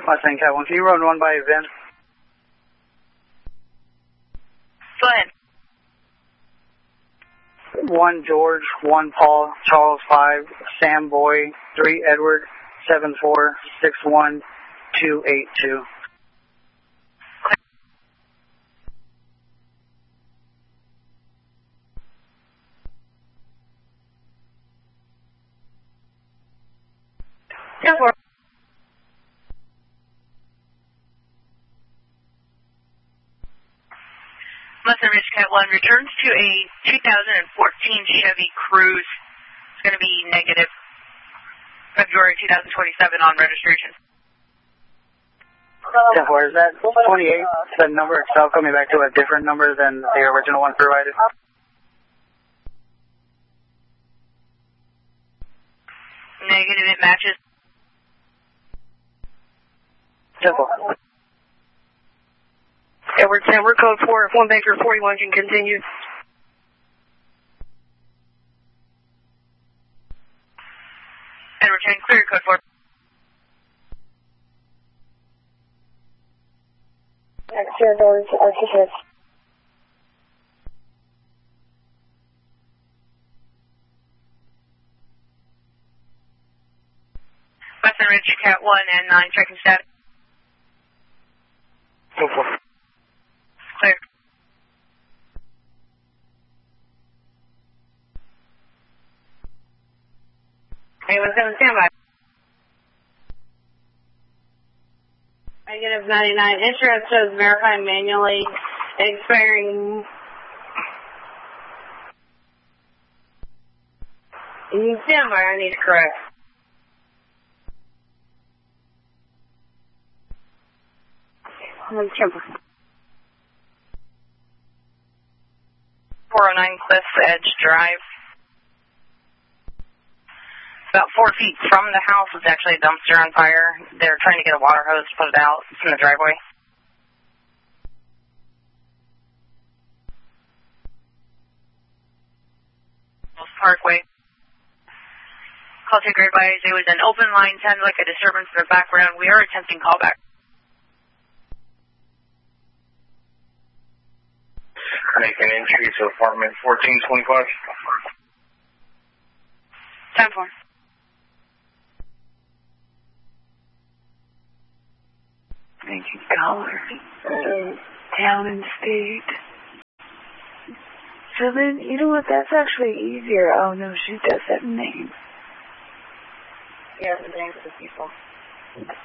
Mustang Cat 1, can you run one by Vince? Go ahead. 1 George, 1 Paul, Charles 5, Sam Boy, 3 Edward, 74 61 282. Go for it. Mustang Ridge Cat 1 returns to a 2014 Chevy Cruze. It's going to be negative February 2027 on registration. 10-4, is that 28, the number itself coming back to a different number than the original one provided? Negative, it matches. 10-4. Edward 10, we're code 4. If 1 Baker 41 can continue. Edward 10, clear code 4. Exterior doors are secured. Mustang Ridge Cat 1 and 9 checking status. Go for it. Clear. Anyone going to stand by? Negative 99. Insurance shows verifying manually expiring. You stand by, I need to correct. Temper. 409 Cliffs Edge Drive. About 4 feet from the house is actually a dumpster on fire. They're trying to get a water hose to put it out. It's in the driveway. Parkway. Call taker advised it was an open line, sounded like a disturbance in the background. We are attempting callback. Making entry to apartment 1425. 10-4. Thank you, caller. Town and state. So then, you know what, that's actually easier. Oh no, she does have names. Yeah, the names of the people.